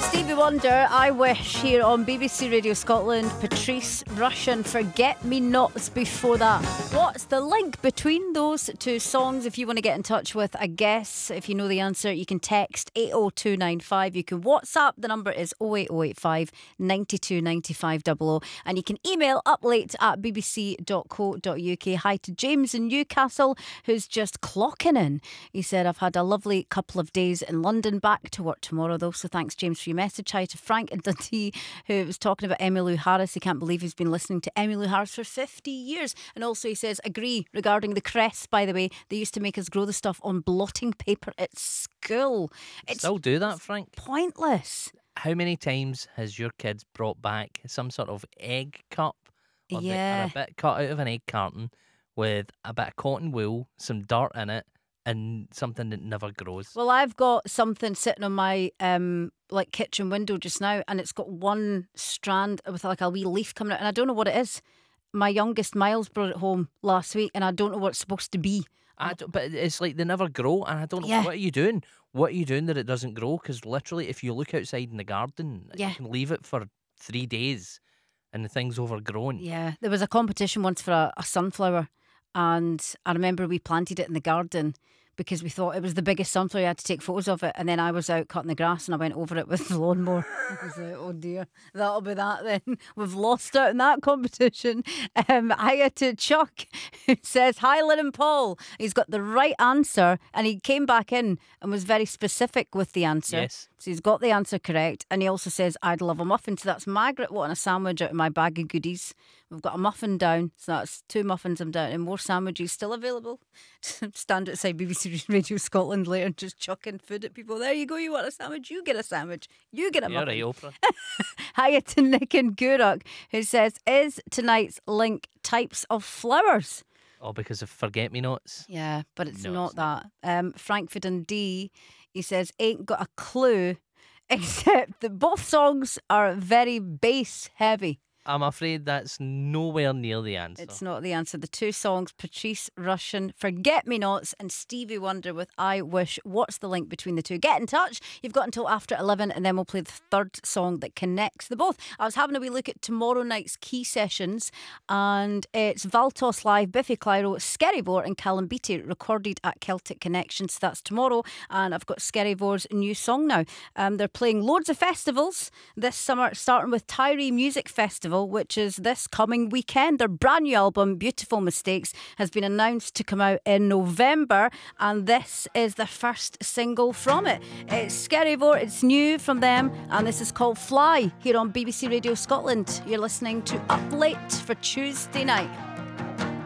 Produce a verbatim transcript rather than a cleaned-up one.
Stevie Wonder, I Wish, here on B B C Radio Scotland. Patrice Rushen, Forget Me Nots before that. What's the link between those two songs? If you want to get in touch with a guess, if you know the answer, you can text eight oh two nine five. You can WhatsApp, the number is oh eight oh eight five, nine two nine five double oh. And you can email uplate at b b c dot co dot u k. Hi to James in Newcastle, who's just clocking in. He said, I've had a lovely couple of days in London, back to work tomorrow though. So thanks, James, for your message. Hi to Frank in Dundee, who was talking about Emmylou Harris. He can't believe he's been listening to Emmylou Harris for fifty years. And also he says, agree regarding the crests, by the way. They used to make us grow the stuff on blotting paper at school. It's Still do that, Frank? pointless. How many times has your kids brought back some sort of egg cup or, the, Yeah. or a bit cut out of an egg carton with a bit of cotton wool, some dirt in it, and something that never grows? Well, I've got something sitting on my um like kitchen window just now, and it's got one strand with like a wee leaf coming out, and I don't know what it is. My youngest Miles brought it home last week, and I don't know what it's supposed to be. I don't, but it's like they never grow, and I don't know, Yeah. what are you doing? What are you doing that it doesn't grow? Because literally, if you look outside in the garden, Yeah. you can leave it for three days and the thing's overgrown. Yeah, there was a competition once for a, a sunflower, and I remember we planted it in the garden because we thought it was the biggest sunflower. You had to take photos of it, and then I was out cutting the grass and I went over it with the lawnmower. I was like, oh dear, that'll be that then. We've lost out in that competition. Um, hiya to Chuck, who says, hi Lynn and Paul. He's got the right answer, and he came back in and was very specific with the answer. Yes. So he's got the answer correct, and he also says, I'd love a muffin. So that's Margaret wanting a sandwich out of my bag of goodies. We've got a muffin down, so that's two muffins I'm down, and more sandwiches still available. Stand outside B B C Radio Scotland later and just chucking food at people. There you go, you want a sandwich? You get a sandwich. You get a You're muffin. right, Oprah. Hiya to Nick and Guruk, who says, is tonight's link types of flowers? Oh, because of forget-me-nots. Yeah, but it's No, not it's that. Um, Frankfurt and D, he says, ain't got a clue, except that both songs are very bass heavy. I'm afraid that's nowhere near the answer. It's not the answer. The two songs, Patrice Rushen, Forget Me Nots, and Stevie Wonder with I Wish. What's the link between the two? Get in touch. You've got until after eleven, and then we'll play the third song that connects the both. I was having a wee look at tomorrow night's key sessions, and it's Valtos Live, Biffy Clyro, Skerryvore and Callum Beattie recorded at Celtic Connections. That's tomorrow, and I've got Skerryvore's new song now. Um, they're playing loads of festivals this summer, starting with Tyree Music Festival, which is this coming weekend. Their brand new album, Beautiful Mistakes, has been announced to come out in November, and this is the first single from it. It's Skerryvore, it's new from them, and this is called Fly, here on B B C Radio Scotland. You're listening to Up Late for Tuesday night.